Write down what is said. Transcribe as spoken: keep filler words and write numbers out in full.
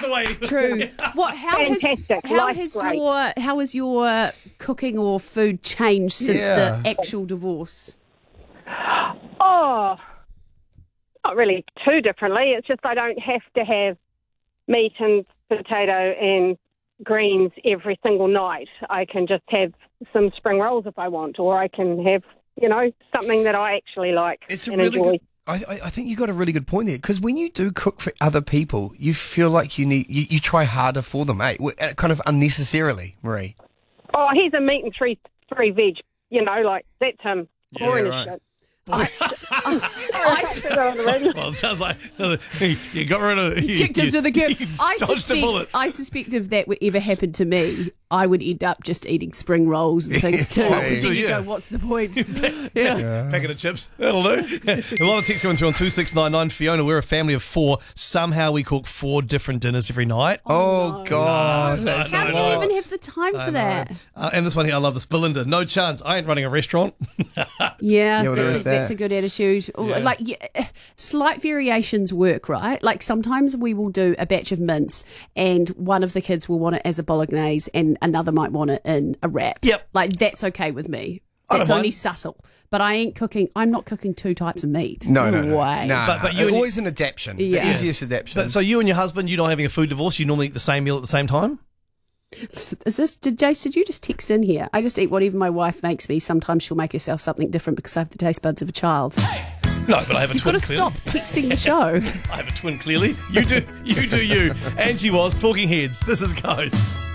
the way. True. What? How Fantastic. has how Life's has great. your how has your cooking or food changed since Yeah. the actual divorce? Oh, not really too differently. It's just I don't have to have meat and potato and greens every single night. I can just have some spring rolls if I want, or I can have, you know, something that I actually like It's a and really enjoy. good. I, I I think you got a really good point there, because when you do cook for other people, you feel like you need you, you try harder for them, eh? W- uh, Kind of unnecessarily, Marie. Oh, he's a meat and three three veg. You know, like that's him. Yeah, Boring right. as shit. I, Well, it sounds like you got rid of. You, kicked him you- to the curb. you I dodged a suspect, bullet. I suspect if that were ever happened to me, I would end up just eating spring rolls and things too. Same. Because then you Yeah. go, what's the point? yeah. Packet of chips. That'll do. A lot of texts coming through on two six nine nine. Fiona, we're a family of four. Somehow we cook four different dinners every night. Oh, God. No, that's no, How a do lot. you even have the time for that? Uh, and this one here, I love this. Belinda, no chance. I ain't running a restaurant. Yeah, Yeah, well, there that's, is a, that's that. a good attitude. Or, Yeah. Like, yeah, slight variations work, right? Like sometimes we will do a batch of mince, and one of the kids will want it as a bolognese, and another might want it in a wrap. Yep. Like that's okay with me. I don't That's only mind. subtle. But I ain't cooking. I'm not cooking two types of meat. No, no, no. way. Nah, But- but you and always an adaptation. Yeah. The easiest adaptation. But so you and your husband, you're not having a food divorce. You normally eat the same meal at the same time. Is this? Did Jace? Did you just text in here? I just eat whatever my wife makes me. Sometimes she'll make herself something different because I have the taste buds of a child. No, but I have a You've twin. got to clearly. stop texting the show. I have a twin. Clearly, you do. You do. You. Angie was talking heads. This is Ghost.